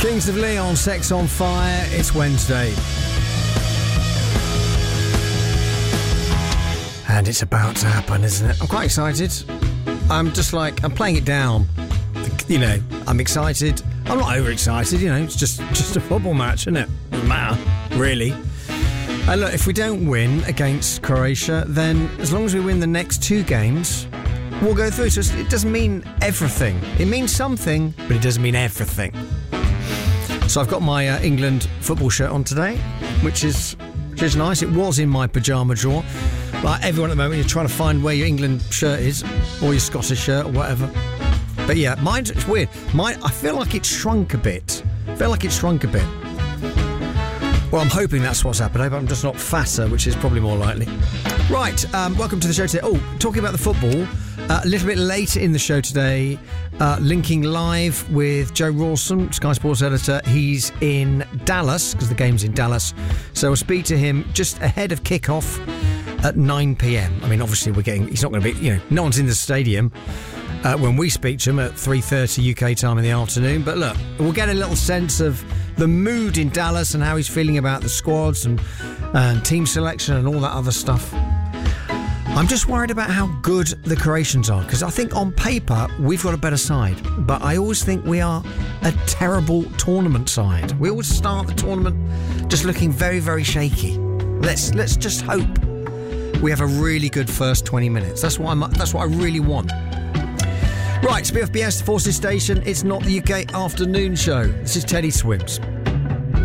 Kings of Leon, Sex on Fire. It's Wednesday. And it's about to happen, isn't it? I'm quite excited. I'm playing it down. You know, I'm excited. I'm not overexcited, you know, it's just a football match, isn't it? Doesn't matter, really. And look, if we don't win against Croatia, then as long as we win the next two games, we'll go through. So it doesn't mean everything. It means something, but it doesn't mean everything. So I've got my England football shirt on today, which is nice. It was in my pyjama drawer. Like everyone at the moment, you're trying to find where your England shirt is, or your Scottish shirt, or whatever. But yeah, it's weird. I feel like it's shrunk a bit. Well, I'm hoping that's what's happened, but I'm just not fatter, which is probably more likely. Right, welcome to the show today. Oh, talking about the football, a little bit later in the show today, linking live with Joe Rawson, Sky Sports editor. He's in Dallas, because the game's in Dallas. So we'll speak to him just ahead of kick-off at 9 p.m. I mean, obviously, he's not going to be, you know, no one's in the stadium when we speak to him at 3:30 UK time in the afternoon. But look, we'll get a little sense of the mood in Dallas and how he's feeling about the squads and team selection and all that other stuff. I'm just worried about how good the Croatians are, because I think on paper we've got a better side, but I always think we are a terrible tournament side. We always start the tournament just looking very, very shaky. Let's just hope we have a really good first 20 minutes. That's what I really want. Right, it's BFBS Forces Station. It's not the UK afternoon show. This is Teddy Swims.